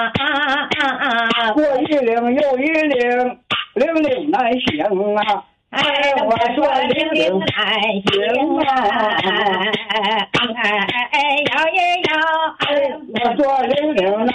过一岭又一岭，岭岭难行啊！哎，我说岭岭难行啊！哎，摇一摇，我说岭岭难